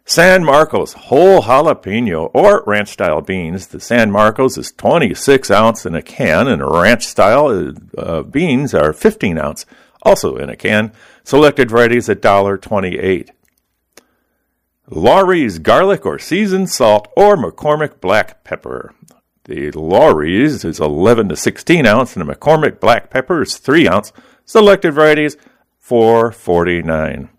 San Marcos whole jalapeno or ranch-style beans. The San Marcos is 26 ounce in a can, and ranch-style beans are 15 ounce, also in a can. Selected varieties at $1.28. Lawry's garlic or seasoned salt or McCormick black pepper. The Lawry's is 11 to 16 ounce, and the McCormick black pepper is 3 ounce. Selected varieties, $4.49.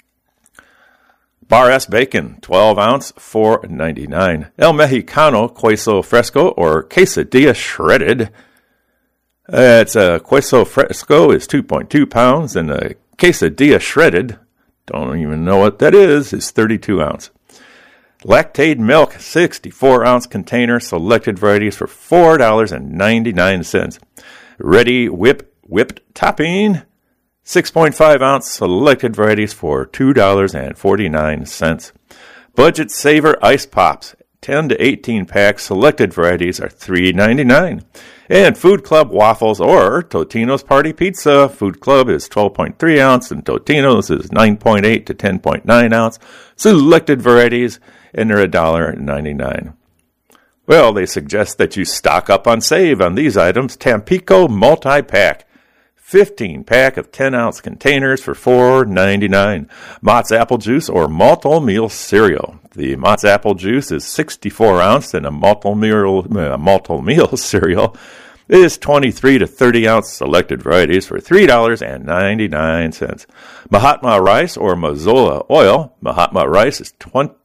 Bar S bacon, 12 ounce, $4.99. El Mexicano queso fresco or quesadilla shredded. It's a queso fresco is 2.2 pounds, and a quesadilla shredded, don't even know what that is 32 ounce. Lactaid milk, 64 ounce container, selected varieties for $4.99. Ready whipped topping, 6.5 ounce, selected varieties for $2.49. Budget Saver Ice Pops, 10 to 18 packs, selected varieties are $3.99. And Food Club waffles or Totino's Party Pizza. Food Club is 12.3 ounce and Totino's is 9.8 to 10.9 ounce. Selected varieties, and they're $1.99. Well, they suggest that you stock up on save on these items. Tampico multi-pack, 15-pack of 10-ounce containers for $4.99. Mott's Apple Juice or malt meal cereal. The Mott's Apple Juice is 64 ounce, and a malt meal cereal is 23 to 30 ounce, selected varieties for $3.99. Mahatma rice or Mazola oil. Mahatma rice is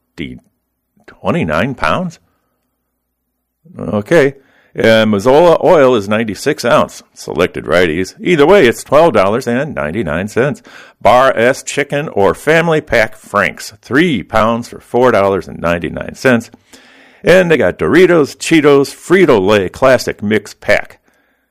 29 pounds. Okay. And Mazola oil is 96 ounce, selected varieties. Either way, it's $12.99. Bar S chicken or family pack Franks, 3 pounds for $4.99. And they got Doritos, Cheetos, Frito-Lay classic mix pack.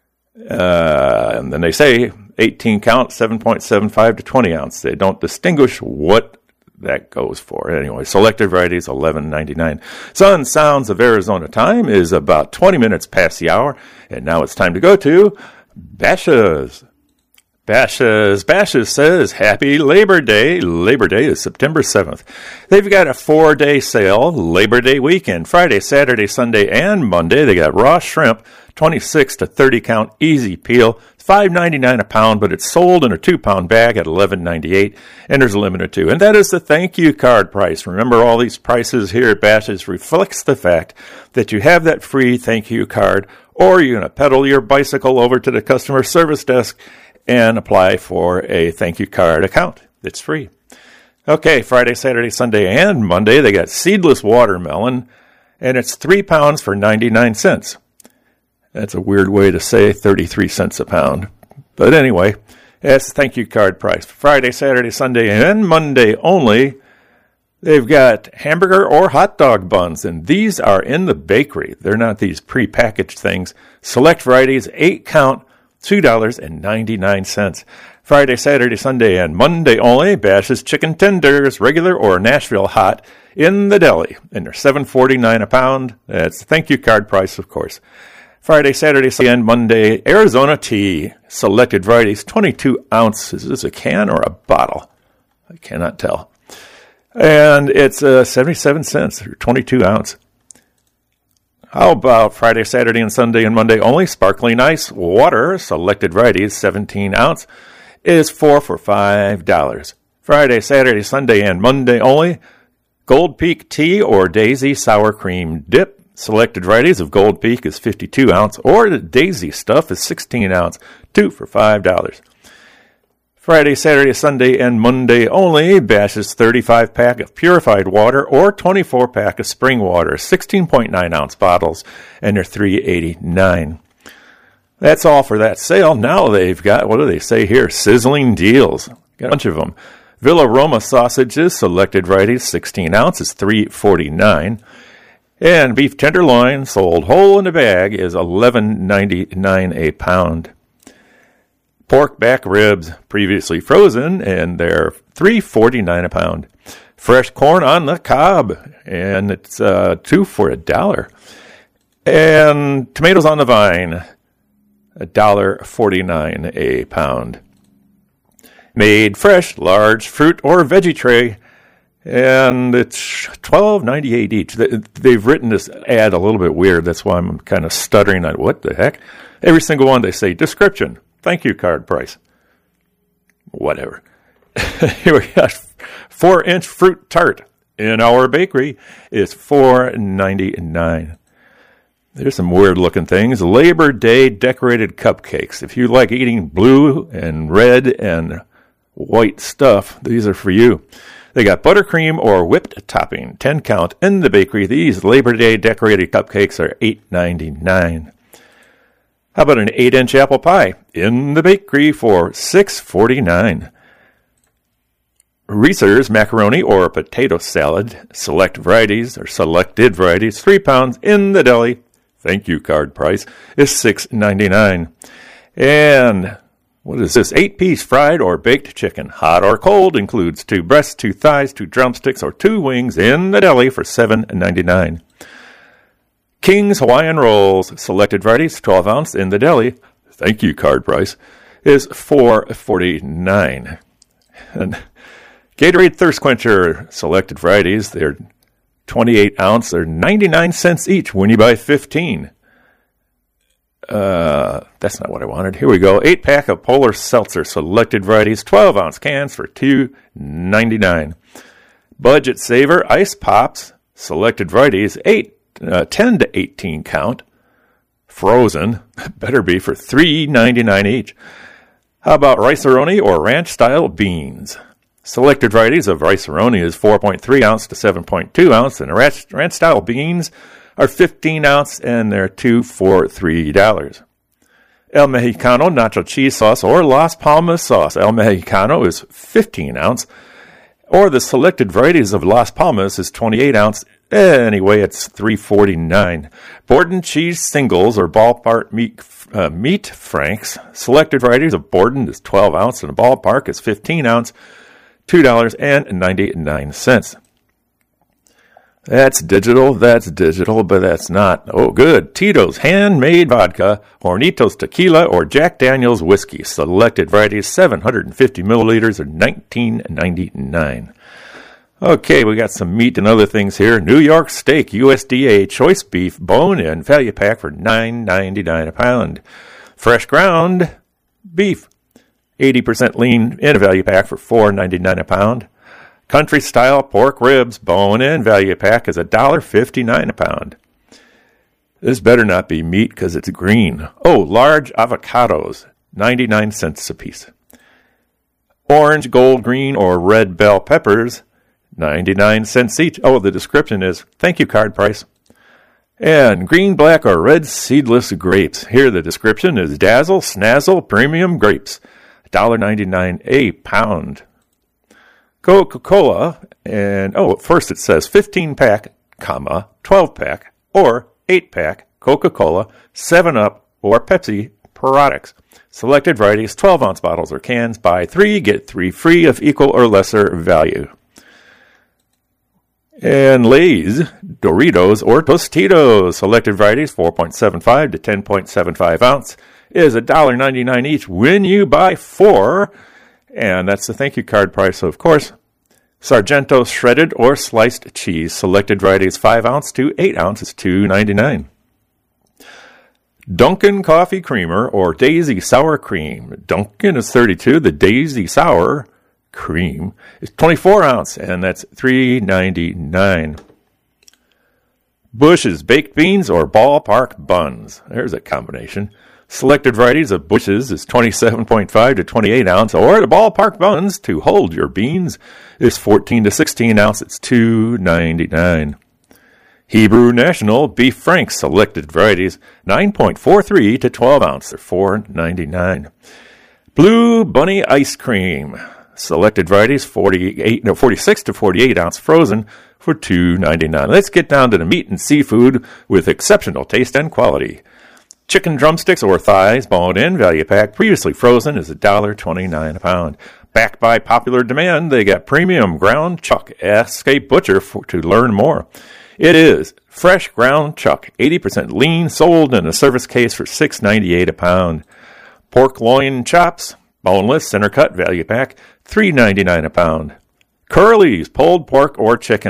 And then they say 18 count, 7.75 to 20 ounce. They don't distinguish what that goes for. Anyway, selected varieties, $11.99. Sun Sounds of Arizona time is about 20 minutes past the hour, and now it's time to go to Bashas'. Bashas' says, Happy Labor Day. Labor Day is September 7th. They've got a 4-day sale, Labor Day weekend, Friday, Saturday, Sunday, and Monday. They got raw shrimp, 26 to 30 count, easy peel, $5.99 a pound, but it's sold in a 2-pound bag at $11.98, and there's a limit of 2. And that is the thank you card price. Remember, all these prices here at Bashas' reflects the fact that you have that free thank you card, or you're going to pedal your bicycle over to the customer service desk and apply for a thank you card account. It's free. Okay, Friday, Saturday, Sunday, and Monday, they got seedless watermelon, and it's 3 pounds for 99 cents. That's a weird way to say 33 cents a pound. But anyway, that's the thank you card price. Friday, Saturday, Sunday, and Monday only, they've got hamburger or hot dog buns, and these are in the bakery. They're not these prepackaged things. Select varieties, 8 count, $2.99. Friday, Saturday, Sunday, and Monday only, Bashas' chicken tenders, regular or Nashville hot, in the deli. And they're $7.49 a pound. That's the thank you card price, of course. Friday, Saturday, Sunday, and Monday, Arizona tea, selected varieties, 22 ounces. Is this a can or a bottle? I cannot tell. And it's 77 cents, or 22 ounce. How about Friday, Saturday, and Sunday, and Monday only? Sparkling ice water, selected varieties, 17 ounce, is 4 for $5. Friday, Saturday, Sunday, and Monday only. Gold Peak tea or Daisy sour cream dip. Selected varieties of Gold Peak is 52 ounce, or the Daisy stuff is 16 ounce, 2 for $5. Friday, Saturday, Sunday, and Monday only, Bashas' 35-pack of purified water or 24-pack of spring water, 16.9 ounce bottles, and they're $3.89. That's all for that sale. Now they've got, what do they say here? Sizzling deals. Got a bunch of them. Villa Roma sausages, selected varieties, 16 ounces, $3.49. And beef tenderloin, sold whole in a bag, is $11.99 a pound. Pork back ribs, previously frozen, and they're $3.49 a pound. Fresh corn on the cob, and it's 2 for $1. And tomatoes on the vine, $1.49 a pound. Made fresh, large fruit or veggie tray, And it's $12.98 each. They've written this ad a little bit weird. That's why I'm kind of stuttering on what the heck. Every single one they say, description, thank you card price. Whatever. Here we got 4-inch fruit tart in our bakery is $4.99. There's some weird looking things. Labor Day decorated cupcakes. If you like eating blue and red and white stuff, these are for you. They got buttercream or whipped topping, 10 count in the bakery. These Labor Day decorated cupcakes are $8.99. How about an 8-inch apple pie in the bakery for $6.49? Reese's macaroni or potato salad, selected varieties, 3 pounds in the deli. Thank you card price is $6.99. And what is this? 8-piece fried or baked chicken, hot or cold, includes 2 breasts, 2 thighs, 2 drumsticks, or 2 wings in the deli for $7.99. King's Hawaiian Rolls, selected varieties, 12 ounce in the deli. Thank you card price is $4.49. And Gatorade Thirst Quencher, selected varieties, they're 28 ounce, they're 99 cents each when you buy 15. That's not what I wanted. Here we go. 8-pack of Polar Seltzer, selected varieties, 12 ounce cans for $2.99. Budget Saver Ice Pops, selected varieties, 10 to 18 count, frozen, better be for $3.99 each. How about Rice-A-Roni or Ranch Style Beans? Selected varieties of Rice-A-Roni is 4.3 ounce to 7.2 ounce, and ranch style beans are 15 ounce, and they're 2 for $3. El Mexicano nacho cheese sauce or Las Palmas sauce. El Mexicano is 15 ounce, or the selected varieties of Las Palmas is 28 ounce. Anyway, it's $3.49. Borden cheese singles or ballpark meat franks. Selected varieties of Borden is 12 ounce, and a ballpark is 15 ounce. $2.99. That's digital, but that's not. Oh, good. Tito's handmade vodka, Hornitos tequila, or Jack Daniel's whiskey. Selected varieties, 750 milliliters, or $19.99. Okay, we got some meat and other things here. New York steak, USDA choice beef, bone-in, value pack for $9.99 a pound. Fresh ground beef, 80% lean in a value pack for $4.99 a pound. Country style pork ribs, bone-in, value pack is $1.59 a pound. This better not be meat because it's green. Oh, large avocados, 99 cents a piece. Orange, gold, green, or red bell peppers, 99 cents each. Oh, the description is, thank you card price. And green, black, or red seedless grapes. Here the description is Dazzle, Snazzle, Premium Grapes, $1.99 a pound. Coca-Cola, and first it says 15-pack, 12-pack, or 8-pack Coca-Cola, 7-Up, or Pepsi products. Selected varieties, 12-ounce bottles or cans. Buy 3, get 3 free of equal or lesser value. And Lay's, Doritos, or Tostitos, selected varieties, 4.75 to 10.75 ounce, is $1.99 each when you buy 4. And that's the thank you card price, of course. Sargento shredded or sliced cheese, selected varieties 5 ounce to 8 ounce is $2.99. Dunkin' coffee creamer or Daisy sour cream. Dunkin' is 32. The Daisy sour cream is 24 ounce, and that's $3.99. Bush's baked beans or ballpark buns. There's a combination. Selected varieties of Bush's is 27.5 to 28 ounce, or the ballpark buns to hold your beans is 14 to 16 ounce. It's $2.99. Hebrew National Beef Franks, selected varieties, 9.43 to 12 ounce. They're $4.99. Blue Bunny ice cream, selected varieties, 46 to 48 ounce frozen for $2.99. Let's get down to the meat and seafood with exceptional taste and quality. Chicken drumsticks or thighs, boned in, value pack, previously frozen, is $1.29 a pound. Backed by popular demand, they got premium ground chuck. Ask a butcher to learn more. It is fresh ground chuck, 80% lean, sold in a service case for $6.98 a pound. Pork loin chops, boneless, center cut, value pack, $3.99 a pound. Curly's pulled pork or chicken